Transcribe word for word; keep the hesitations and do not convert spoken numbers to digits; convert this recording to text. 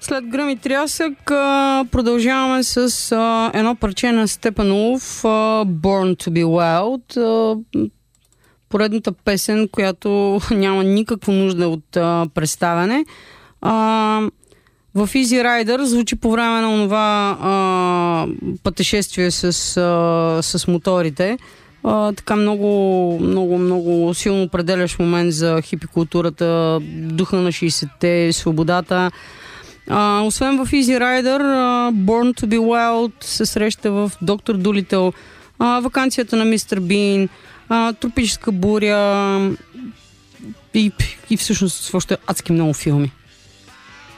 След гръм и трясък а, продължаваме с а, едно парче на Степанов, а, Born to be Wild. А, поредната песен, която няма никаква нужда от а, представяне. А, в Easy Rider звучи по време на онова а, пътешествие с, а, с моторите. Uh, така много, много, много силно определящ момент за хипи-културата, духа на шейсетте, свободата. Uh, освен в Easy Rider, uh, Born to be Wild се среща в Доктор Дулитъл, uh, Ваканцията на мистер Бин, uh, Тропическа буря и, и всъщност още адски много филми.